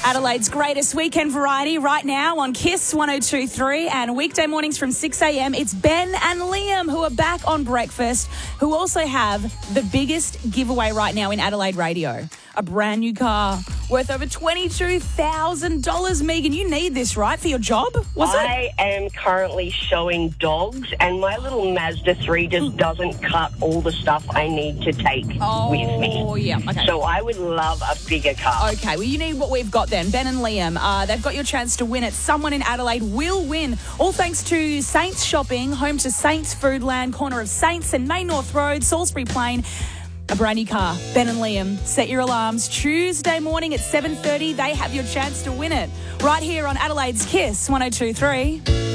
Adelaide's greatest weekend variety right now on Kiss 102.3 and weekday mornings from 6 a.m. It's Ben and Liam who are back on breakfast, who also have the biggest giveaway right now in Adelaide radio. A brand new car worth over $22,000. Megan, you need this, right, for your job? I am currently showing dogs, and my little Mazda 3 just doesn't cut all the stuff I need to take with me. Oh, yeah. Okay. So I would love a bigger car. Okay, well, you need what we've got then. Ben and Liam, they've got your chance to win it. Someone in Adelaide will win. All thanks to Saints Shopping, home to Saints Foodland, corner of Saints and Main North Road, Salisbury Plain. A brand new car. Ben and Liam, set your alarms. Tuesday morning at 7:30, they have your chance to win it. Right here on Adelaide's Kiss 102.3.